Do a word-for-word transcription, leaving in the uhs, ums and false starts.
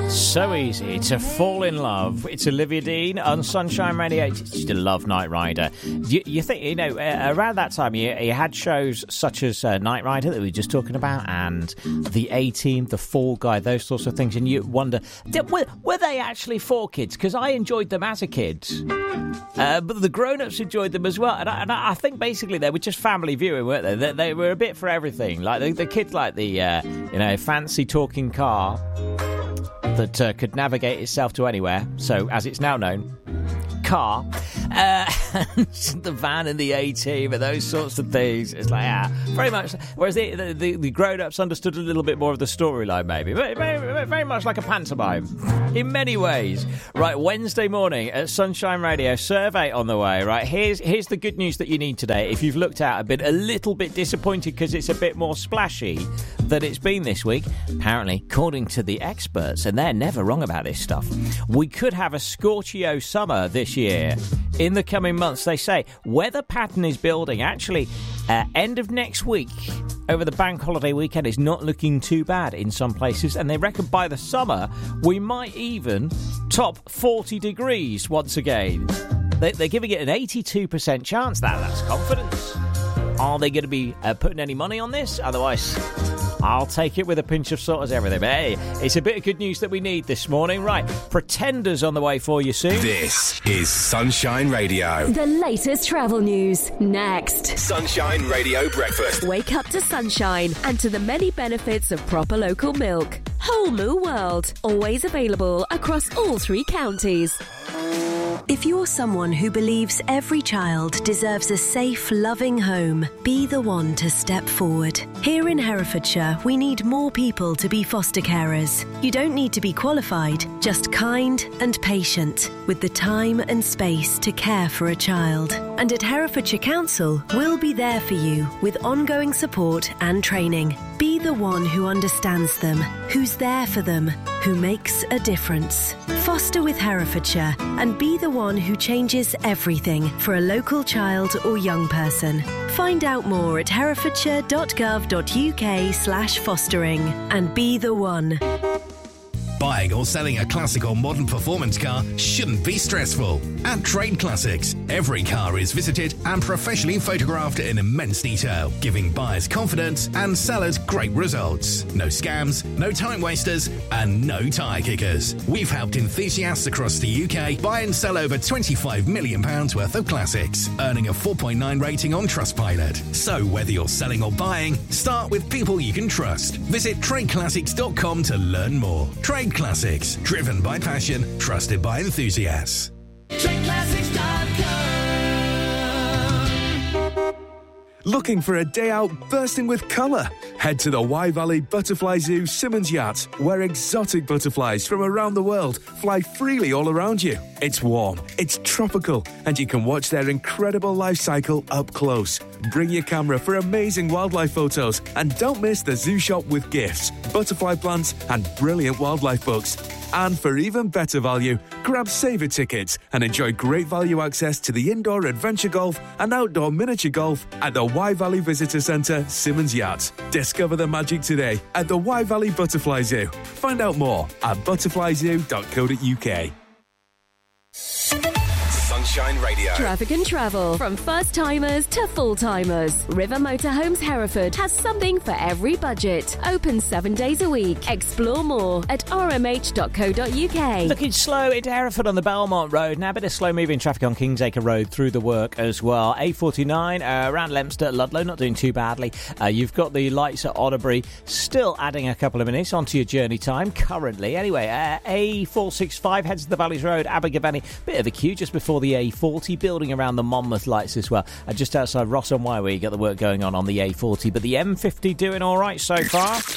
So easy to fall in love. It's Olivia Dean on Sunshine Radio. She's a love Knight Rider. You, you think, you know, uh, around that time, you, you had shows such as uh, Knight Rider that we were just talking about, and the A-Team, the Fall Guy, those sorts of things, and you wonder, did, were, were they actually for kids? Because I enjoyed them as a kid, uh, but the grown-ups enjoyed them as well. And I, and I think basically they were just family viewing, weren't they? They, they were a bit for everything. Like the, the kids, like the uh, you know, fancy talking car that uh, could navigate itself to anywhere. So, as it's now known, car. Uh, the van and the A-Team and those sorts of things. It's like, ah, very much. Whereas the, the, the, the grown-ups understood a little bit more of the storyline, maybe. Very, very, very much like a pantomime in many ways. Right, Wednesday morning at Sunshine Radio, survey on the way. Right, here's here's the good news that you need today. If you've looked out a bit, a little bit disappointed because it's a bit more splashy than it's been this week, apparently, according to the experts, and they're never wrong about this stuff, we could have a Scorchio summer this year. In the coming months, they say, weather pattern is building. Actually, uh, end of next week, over the bank holiday weekend, is not looking too bad in some places. And they reckon by the summer, we might even top forty degrees once again. They, they're giving it an eighty-two percent chance. That, that's confidence. Are they going to be uh, putting any money on this? Otherwise, I'll take it with a pinch of salt as everything. But hey, it's a bit of good news that we need this morning. Right, Pretenders on the way for you soon. This is Sunshine Radio. The latest travel news, next. Sunshine Radio Breakfast. Wake up to sunshine and to the many benefits of proper local milk. Whole Moo World, always available across all three counties. If you're someone who believes every child deserves a safe, loving home, be the one to step forward. Here in Herefordshire, we need more people to be foster carers. You don't need to be qualified, just kind and patient, with the time and space to care for a child. And at Herefordshire Council, we'll be there for you with ongoing support and training. Be the one who understands them, who's there for them, who makes a difference. Foster with Herefordshire and be the one who changes everything for a local child or young person. Find out more at herefordshire.gov.uk slash fostering and be the one. Buying or selling a classic or modern performance car shouldn't be stressful. At Trade Classics, every car is visited and professionally photographed in immense detail, giving buyers confidence and sellers great results. No scams, no time wasters, and no tyre kickers. We've helped enthusiasts across the U K buy and sell over twenty-five million pounds worth of classics, earning a four point nine rating on Trustpilot. So whether you're selling or buying, start with people you can trust. Visit trade classics dot com to learn more. Trade Classics, driven by passion, trusted by enthusiasts. trade classics dot com. Looking for a day out bursting with colour? Head to the Wye Valley Butterfly Zoo Simmons Yacht, where exotic butterflies from around the world fly freely all around you. It's warm, it's tropical, and you can watch their incredible life cycle up close. Bring your camera for amazing wildlife photos, and don't miss the zoo shop with gifts, butterfly plants, and brilliant wildlife books. And for even better value, grab saver tickets and enjoy great value access to the indoor adventure golf and outdoor miniature golf at the Wye Valley Visitor Centre, Simmons Yacht. Discover the magic today at the Wye Valley Butterfly Zoo. Find out more at butterfly zoo dot co dot uk. Sunshine Radio. Traffic and travel, from first-timers to full-timers. River Motorhomes Hereford has something for every budget. Open seven days a week. Explore more at r m h dot co dot u k. Looking slow into Hereford on the Belmont Road. Now a bit of slow-moving traffic on Kingsacre Road through the work as well. A forty-nine uh, around Leominster, Ludlow, not doing too badly. Uh, you've got the lights at Otterbury still adding a couple of minutes onto your journey time currently. Anyway, uh, A four sixty-five heads to the Valleys Road, Abergavenny. Bit of a queue just before the A forty, building around the Monmouth lights as well. And just outside Ross on Wye, where you got the work going on on the A forty. But the M fifty doing all right so far.